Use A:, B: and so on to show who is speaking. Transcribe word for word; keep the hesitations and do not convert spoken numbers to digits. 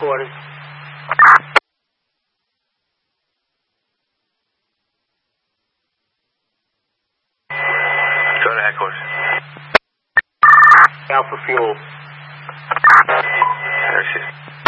A: forty.
B: Go to headquarters.
A: Alpha fuel.
B: There she is.